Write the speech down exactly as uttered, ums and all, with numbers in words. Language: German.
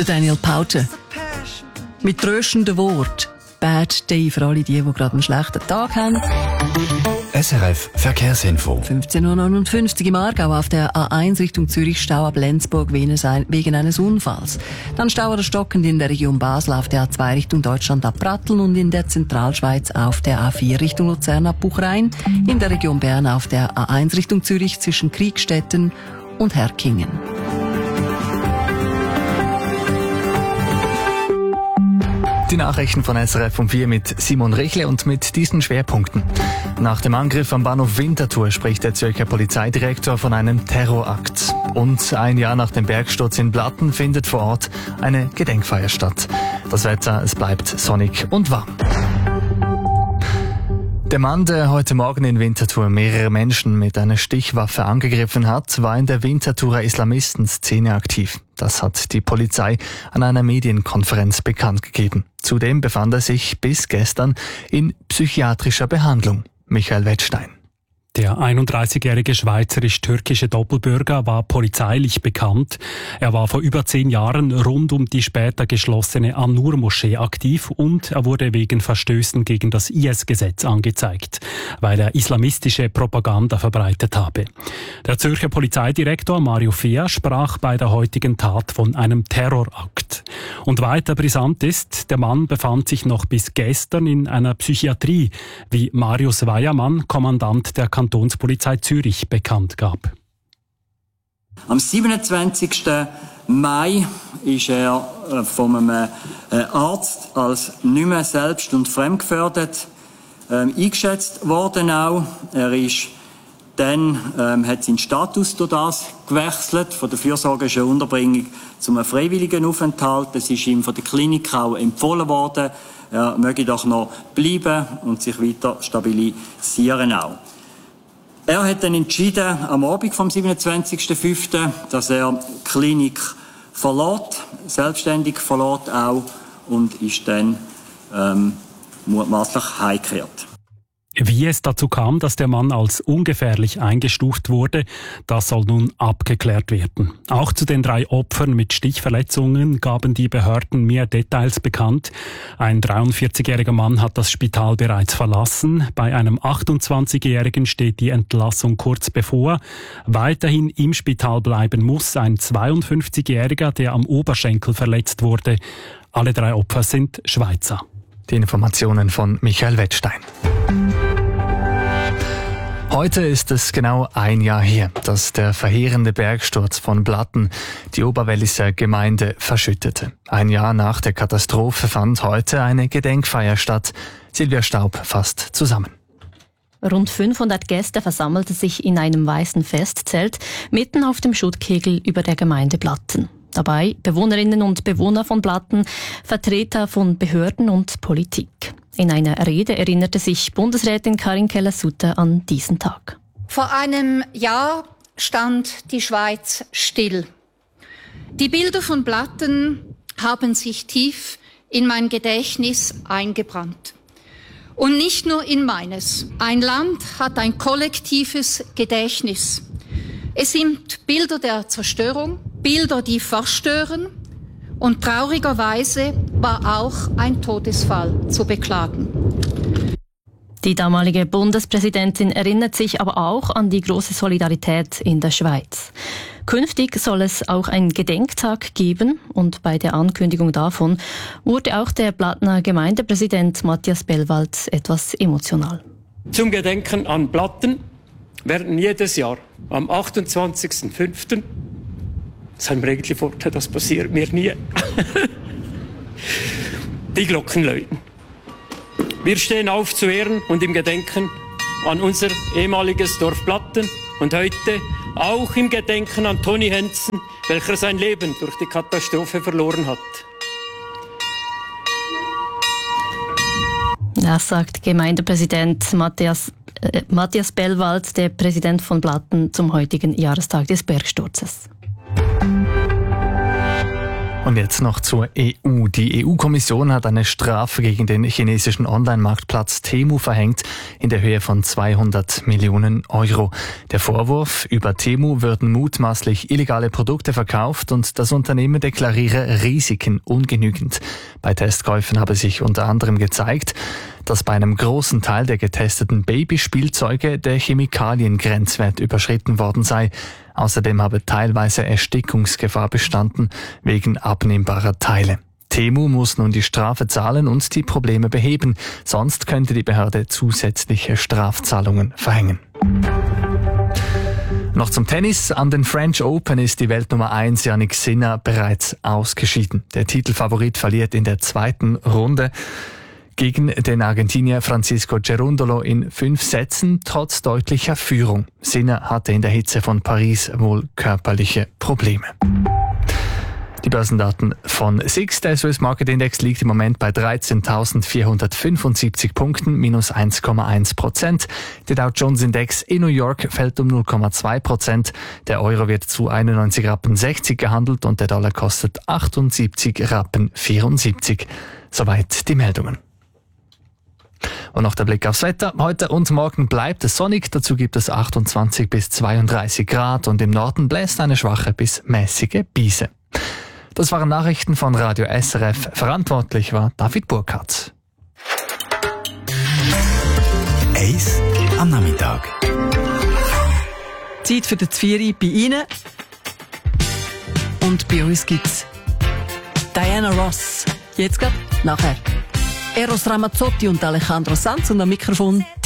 Der Daniel Pauce. Mit tröstenden Worten. Bad Day für alle die, die gerade einen schlechten Tag haben. S R F Verkehrsinfo. fünfzehn Uhr neunundfünfzig im Aargau auf der A eins Richtung Zürich Stau ab Lenzburg wegen eines Unfalls. Dann Stau oder stockend in der Region Basel auf der A zwei Richtung Deutschland ab Pratteln und in der Zentralschweiz auf der A vier Richtung Luzern ab Buchrein. In der Region Bern auf der A eins Richtung Zürich zwischen Kriegstetten und Herkingen. Die Nachrichten von S R F um vier mit Simon Richle und mit diesen Schwerpunkten. Nach dem Angriff am Bahnhof Winterthur spricht der Zürcher Polizeidirektor von einem Terrorakt. Und ein Jahr nach dem Bergsturz in Blatten findet vor Ort eine Gedenkfeier statt. Das Wetter, es bleibt sonnig und warm. Der Mann, der heute Morgen in Winterthur mehrere Menschen mit einer Stichwaffe angegriffen hat, war in der Winterthurer Islamistenszene aktiv. Das hat die Polizei an einer Medienkonferenz bekannt gegeben. Zudem befand er sich bis gestern in psychiatrischer Behandlung. Michael Wettstein. Der einunddreißigjährige schweizerisch-türkische Doppelbürger war polizeilich bekannt. Er war vor über zehn Jahren rund um die später geschlossene An-Nur-Moschee aktiv und er wurde wegen Verstößen gegen das I S-Gesetz angezeigt, weil er islamistische Propaganda verbreitet habe. Der Zürcher Polizeidirektor Mario Fea sprach bei der heutigen Tat von einem Terrorakt. Und weiter brisant ist, der Mann befand sich noch bis gestern in einer Psychiatrie, wie Marius Weiermann, Kommandant der Kantonspolizei Zürich, bekannt gab. Am siebenundzwanzigsten Mai ist er von einem Arzt als nicht mehr selbst- und fremdgefährdet ähm, eingeschätzt worden. Auch. Er ist dann ähm, hat seinen Status durch das gewechselt, von der fürsorgerischen Unterbringung zu einem freiwilligen Aufenthalt. Es ist ihm von der Klinik auch empfohlen worden, er möge doch noch bleiben und sich weiter stabilisieren auch. Er hat dann entschieden, am Abend vom siebenundzwanzigsten fünften dass er die Klinik verlässt, selbstständig verlässt auch und ist dann ähm, mutmaßlich heimgekehrt. Wie es dazu kam, dass der Mann als ungefährlich eingestuft wurde, das soll nun abgeklärt werden. Auch zu den drei Opfern mit Stichverletzungen gaben die Behörden mehr Details bekannt. Ein dreiundvierzigjähriger Mann hat das Spital bereits verlassen. Bei einem achtundzwanzigjährigen steht die Entlassung kurz bevor. Weiterhin im Spital bleiben muss ein zweiundfünfzigjähriger, der am Oberschenkel verletzt wurde. Alle drei Opfer sind Schweizer. Die Informationen von Michael Wettstein. Heute ist es genau ein Jahr her, dass der verheerende Bergsturz von Blatten die Oberwalliser Gemeinde verschüttete. Ein Jahr nach der Katastrophe fand heute eine Gedenkfeier statt. Silvia Staub fasst zusammen. Rund fünfhundert Gäste versammelten sich in einem weißen Festzelt mitten auf dem Schuttkegel über der Gemeinde Blatten. Dabei Bewohnerinnen und Bewohner von Blatten, Vertreter von Behörden und Politik. In einer Rede erinnerte sich Bundesrätin Karin Keller-Sutter an diesen Tag. Vor einem Jahr stand die Schweiz still. Die Bilder von Blatten haben sich tief in mein Gedächtnis eingebrannt. Und nicht nur in meines. Ein Land hat ein kollektives Gedächtnis. Es sind Bilder der Zerstörung, Bilder, die verstören. Und traurigerweise war auch ein Todesfall zu beklagen. Die damalige Bundespräsidentin erinnert sich aber auch an die große Solidarität in der Schweiz. Künftig soll es auch einen Gedenktag geben und bei der Ankündigung davon wurde auch der Blattner Gemeindepräsident Matthias Bellwald etwas emotional. Zum Gedenken an Blatten werden jedes Jahr am achtundzwanzigsten fünften Das ist ein prägliche Wort, das passiert mir nie. Die Glocken läuten. Wir stehen auf zu Ehren und im Gedenken an unser ehemaliges Dorf Blatten und heute auch im Gedenken an Toni Henzen, welcher sein Leben durch die Katastrophe verloren hat. Das sagt Gemeindepräsident Matthias, äh, Matthias Bellwald, der Präsident von Blatten, zum heutigen Jahrestag des Bergsturzes. Und jetzt noch zur E U. Die E U-Kommission hat eine Strafe gegen den chinesischen Online-Marktplatz Temu verhängt in der Höhe von zweihundert Millionen Euro. Der Vorwurf, über Temu würden mutmaßlich illegale Produkte verkauft und das Unternehmen deklariere Risiken ungenügend. Bei Testkäufen habe sich unter anderem gezeigt, dass bei einem großen Teil der getesteten Babyspielzeuge der Chemikaliengrenzwert überschritten worden sei. Außerdem habe teilweise Erstickungsgefahr bestanden wegen abnehmbarer Teile. Temu muss nun die Strafe zahlen und die Probleme beheben, sonst könnte die Behörde zusätzliche Strafzahlungen verhängen. Noch zum Tennis. An den French Open ist die Weltnummer eins Jannik Sinner bereits ausgeschieden. Der Titelfavorit verliert in der zweiten Runde gegen den Argentinier Francisco Cerundolo in fünf Sätzen trotz deutlicher Führung. Sinner hatte in der Hitze von Paris wohl körperliche Probleme. Die Börsendaten von S I X. Der Swiss Market Index liegt im Moment bei dreizehntausendvierhundertfünfundsiebzig Punkten, minus eins Komma eins Prozent. Der Dow Jones Index in New York fällt um null Komma zwei Prozent. Der Euro wird zu einundneunzig Rappen sechzig gehandelt und der Dollar kostet achtundsiebzig Rappen vierundsiebzig. Soweit die Meldungen. Und noch der Blick aufs Wetter. Heute und morgen bleibt es sonnig, dazu gibt es achtundzwanzig bis zweiunddreißig Grad und im Norden bläst eine schwache bis mäßige Brise. Das waren Nachrichten von Radio S R F. Verantwortlich war David Burkhardt. Eis am Nachmittag. Zeit für den Zvieri bei Ihnen. Und bei uns gibt's Diana Ross. Jetzt grad nachher Eros Ramazzotti und Alejandro Sanz und am Mikrofon